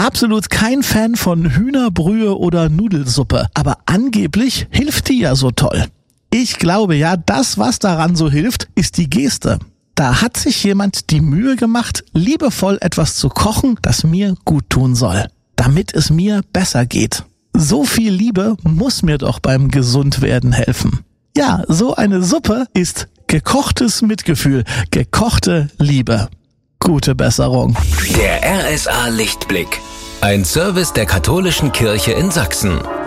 absolut kein Fan von Hühnerbrühe oder Nudelsuppe, aber angeblich hilft die ja so toll. Ich glaube ja, das, was daran so hilft, ist die Geste. Da hat sich jemand die Mühe gemacht, liebevoll etwas zu kochen, das mir gut tun soll, damit es mir besser geht. So viel Liebe muss mir doch beim Gesundwerden helfen. Ja, so eine Suppe ist gekochtes Mitgefühl, gekochte Liebe. Gute Besserung. Der RSA Lichtblick. Ein Service der Katholischen Kirche in Sachsen.